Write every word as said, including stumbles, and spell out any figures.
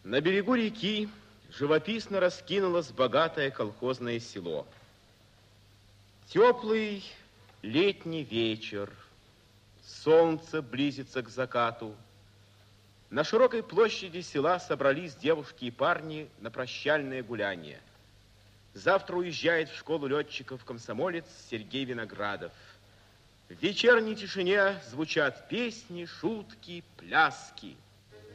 На берегу реки живописно раскинулось богатое колхозное село. Теплый летний вечер, солнце близится к закату. На широкой площади села собрались девушки и парни на прощальное гуляние. Завтра уезжает в школу летчиков комсомолец Сергей Виноградов. В вечерней тишине звучат песни, шутки, пляски.